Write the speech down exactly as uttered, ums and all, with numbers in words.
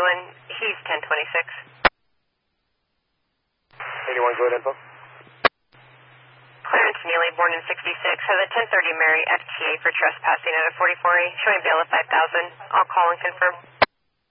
doing? He's ten twenty-six. eighty-one, good info. Clarence Neely, born in sixty-six, has a ten thirty Mary F T A for trespassing at a forty-four A, showing bail of five thousand. I'll call and confirm.